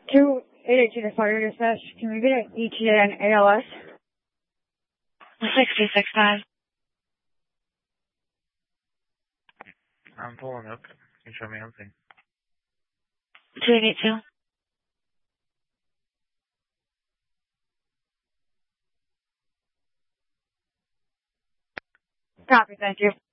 2882 to fire dispatch. Can we get an ETA and ALS? 6265. I'm pulling up. Can you show me everything? 2882. Copy, thank you.